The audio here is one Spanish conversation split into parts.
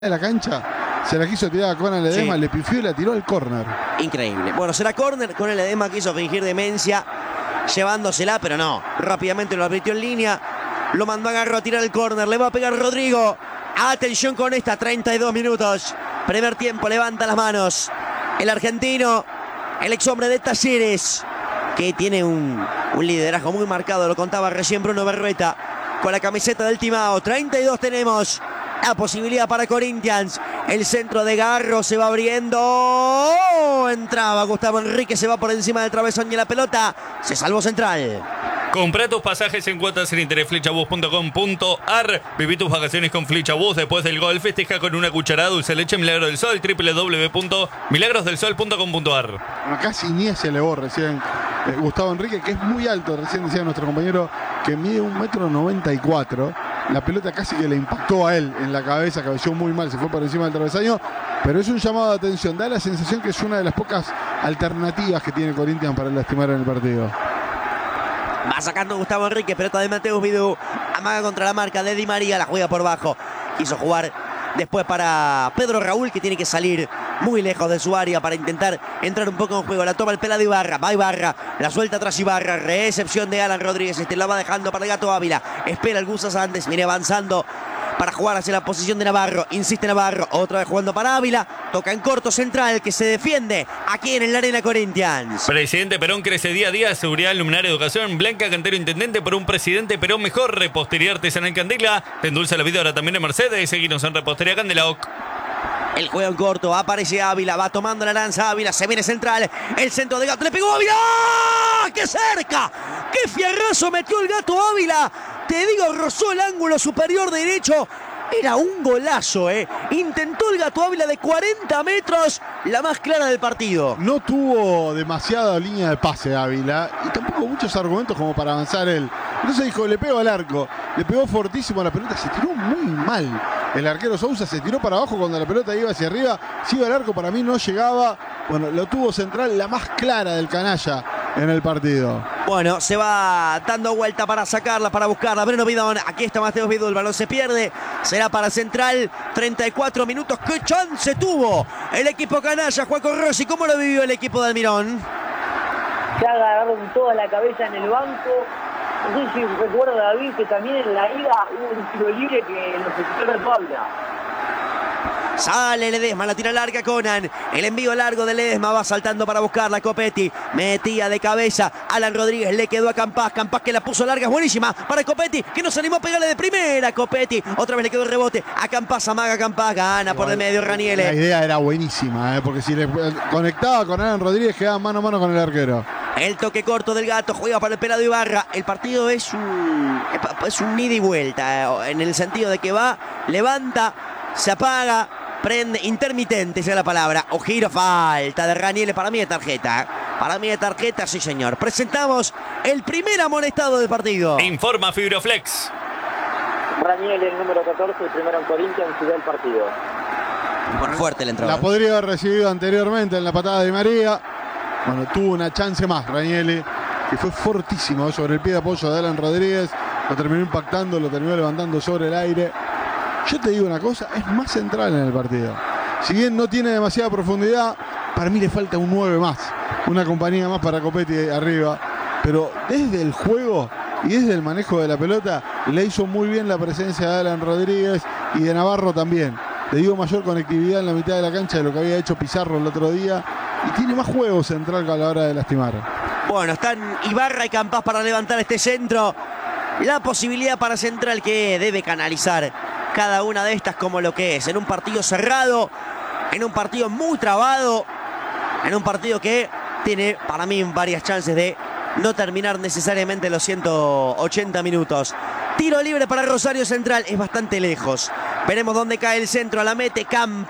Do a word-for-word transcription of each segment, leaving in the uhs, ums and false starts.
de la cancha, se la quiso tirar a Conan Ledesma, sí. Le pifió y la tiró al córner. Increíble. Bueno, será córner. Conan Ledesma quiso fingir demencia, llevándosela, pero no. Rápidamente lo advirtió en línea. Lo mandó a Garro a tirar el córner. Le va a pegar Rodrigo. Atención con esta, treinta y dos minutos. Primer tiempo, levanta las manos. El argentino, el ex hombre de Talleres, que tiene un, un liderazgo muy marcado. Lo contaba recién Bruno Berrueta con la camiseta del Timao. treinta y dos tenemos. La posibilidad para Corinthians. El centro de Garro se va abriendo. Oh, entraba Gustavo Enrique, se va por encima del travezón y la pelota se salvó Central. Comprá tus pasajes en cuotas en interés flechabus punto com punto ar. Viví tus vacaciones con Flechabus. Después del gol, festeja con una cucharada dulce leche Milagro del Sol. doble u doble u doble u punto milagros del sol punto com punto ar. Bueno, casi ni se elevó recién eh, Gustavo Enrique, que es muy alto. Recién decía nuestro compañero que mide un metro noventa y cuatro. La pelota casi que le impactó a él en la cabeza, cabeció muy mal, se fue por encima del travesaño. Pero es un llamado de atención. Da la sensación que es una de las pocas alternativas que tiene Corinthians para lastimar en el partido. Va sacando Gustavo Enrique, pelota de Mateus Vidú. Amaga contra la marca de Di María, la juega por bajo. Quiso jugar después para Pedro Raúl, que tiene que salir muy lejos de su área para intentar entrar un poco en juego. La toma el pelado Ibarra, va Ibarra, la suelta atrás Ibarra. Recepción de Alan Rodríguez, este la va dejando para el Gato Ávila. Espera el Gusa Sandes, viene avanzando para jugar hacia la posición de Navarro. Insiste Navarro, otra vez jugando para Ávila. Toca en corto Central, que se defiende aquí en el Arena Corinthians. Presidente Perón crece día a día. Seguridad, luminaria, educación. Blanca Cantero, intendente por un presidente Perón mejor. Repostería artesanal Candela. Te endulza la vida ahora también en Mercedes. Seguinos en Repostería Candela. El juego en corto, aparece Ávila, va tomando la lanza Ávila, se viene Central, el centro de Gato, le pegó Ávila. ¡Qué cerca! ¡Qué fierrazo metió el Gato Ávila! Te digo, rozó el ángulo superior derecho. Era un golazo, ¿eh? Intentó el Gato Ávila de cuarenta metros, la más clara del partido. No tuvo demasiada línea de pase Ávila y tampoco muchos argumentos como para avanzar él. Entonces dijo, le pego al arco, le pegó fortísimo a la pelota, se tiró muy mal. El arquero Sousa se tiró para abajo cuando la pelota iba hacia arriba. Si iba al arco, para mí no llegaba. Bueno, lo tuvo Central, la más clara del canalla en el partido. Bueno, se va dando vuelta para sacarla, para buscarla. Breno Bidón, aquí está Mateus Vidú, el balón se pierde. Será para Central, treinta y cuatro minutos. ¡Qué chance tuvo el equipo canalla! Juaco Rossi, ¿cómo lo vivió el equipo de Almirón? Se agarraron toda la cabeza en el banco. No sé si recuerda David que también en la ida hubo un tiro libre que nos quitó el Pabla. Sale Ledesma, la tira larga Conan. El envío largo de Ledesma, va saltando para buscarla Copetti. Metía de cabeza Alan Rodríguez, le quedó a Campas. Campas que la puso larga, es buenísima para Copetti, que no se animó a pegarle de primera. Copetti, otra vez le quedó el rebote a Campas, amaga Campas, gana por el medio Raniele. La idea era buenísima, ¿eh? Porque si le conectaba con Alan Rodríguez quedaba mano a mano con el arquero. El toque corto del Gato, juega para el pelado Ibarra. El partido es un, es un ida y vuelta, en el sentido de que va, levanta, se apaga, prende, intermitente, esa es la palabra. O giro, falta de Raniele, para mí de tarjeta. Para mí de tarjeta, sí señor. Presentamos el primer amonestado del partido. Informa Fibroflex. Raniele, el número catorce, el primero en Corinthians, y del partido. Por fuerte la entrada. La podría haber recibido anteriormente en la patada de María. Bueno, tuvo una chance más Raniele, que fue fortísimo sobre el pie de apoyo de Alan Rodríguez. Lo terminó impactando, lo terminó levantando sobre el aire. Yo te digo una cosa, es más central en el partido. Si bien no tiene demasiada profundidad, para mí le falta un nueve más. Una compañía más para Copetti arriba. Pero desde el juego y desde el manejo de la pelota, le hizo muy bien la presencia de Alan Rodríguez y de Navarro también. Le dio mayor conectividad en la mitad de la cancha de lo que había hecho Pizarro el otro día. Y tiene más juego Central a la hora de lastimar. Bueno, están Ibarra y Campas para levantar este centro. La posibilidad para Central, que debe canalizar cada una de estas como lo que es. En un partido cerrado, en un partido muy trabado, en un partido que tiene para mí varias chances de no terminar necesariamente los ciento ochenta minutos. Tiro libre para Rosario Central, es bastante lejos. Veremos dónde cae el centro, la mete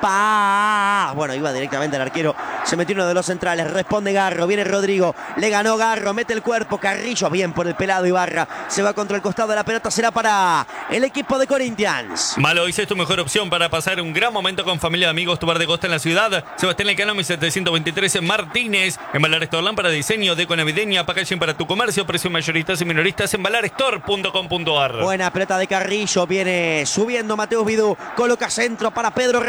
Campas. Bueno, iba directamente al arquero, se metió uno de los centrales, responde Garro, viene Rodrigo, le ganó Garro, mete el cuerpo, Carrillo, bien por el pelado Ibarra, se va contra el costado de la pelota, será para el equipo de Corinthians. Malois es tu mejor opción para pasar un gran momento con familia y amigos, tu bar de costa en la ciudad. Sebastián Lecano, mil setecientos veintitrés en Martínez. Embalar Store, lámpara de diseño, deco navideña, packaging para tu comercio, precios mayoristas y minoristas, embalar store punto com punto ar. Buena pelota de Carrillo, viene subiendo Mateus Vidú. Edu, coloca centro para Pedro